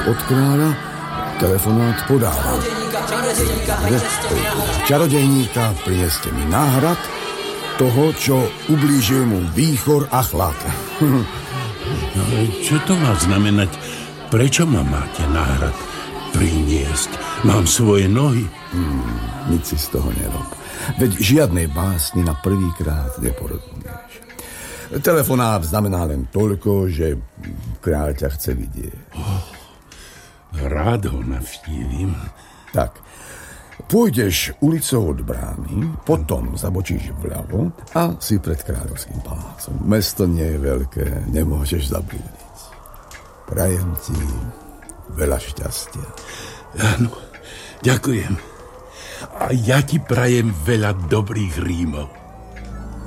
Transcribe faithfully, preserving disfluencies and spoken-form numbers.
od kráľa, telefonát podáva. Čarodejníka, prineste mi náhrad toho, čo ublížil mu výchor a chlad. No, čo to má znamenať? Prečo ma máte náhrad priniesť? Mám svoje nohy. Hmm, nic si z toho nerob. Veď žiadnej básni na prvýkrát neporozumieš. Telefonát znamená len toľko, že kráľ ťa chce vidieť. Oh, rád ho navštívim. Tak, pôjdeš ulicou od brány, potom zabočíš vľavo a si pred kráľovským palácom. Mesto nie je veľké, nemôžeš zablúdiť. Prajem ti veľa šťastia. Áno, ďakujem. A ja ti prajem veľa dobrých rímov.